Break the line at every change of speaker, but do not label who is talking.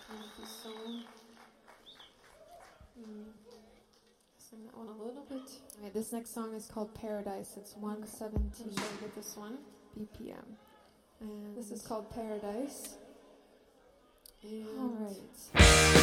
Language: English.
Beautiful song. Sing that one a little bit. Alright, this next song is called Paradise. It's 117.
I'm sorry, with this one.
BPM. And
This is called Paradise.
And
All right.